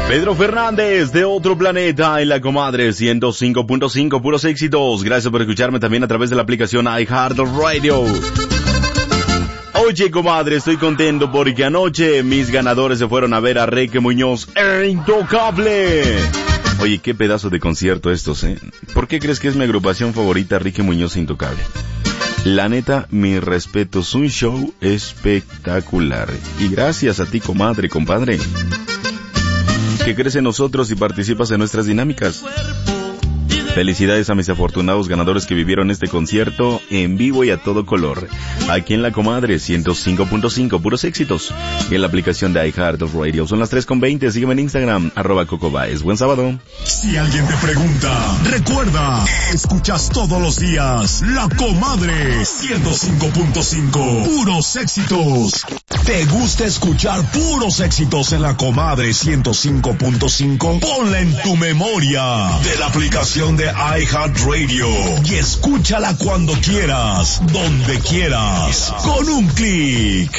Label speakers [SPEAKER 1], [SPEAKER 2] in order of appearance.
[SPEAKER 1] Pedro Fernández de Otro Planeta en la Comadre 105.5, puros éxitos. Gracias por escucharme también a través de la aplicación iHeartRadio. Oye, comadre, estoy contento porque anoche mis ganadores se fueron a ver a Ricky Muñoz e Intocable. Oye, qué pedazo de concierto estos, ¿eh? ¿Por qué crees que es mi agrupación favorita, Ricky Muñoz e Intocable? La neta, mis respetos, un show espectacular. Y gracias a ti, comadre, compadre, que crees en nosotros y participas en nuestras dinámicas. Felicidades a mis afortunados ganadores que vivieron este concierto en vivo y a todo color. Aquí en La Comadre 105.5, puros éxitos. Y en la aplicación de iHeartRadio. Son las 3:20, sígueme en Instagram, @CocoBaez. Buen sábado.
[SPEAKER 2] Si alguien te pregunta, recuerda, escuchas todos los días La Comadre 105.5, puros éxitos. ¿Te gusta escuchar puros éxitos en La Comadre 105.5? Ponla en tu memoria de la aplicación de iHeartRadio y escúchala cuando quieras, donde quieras, con un clic.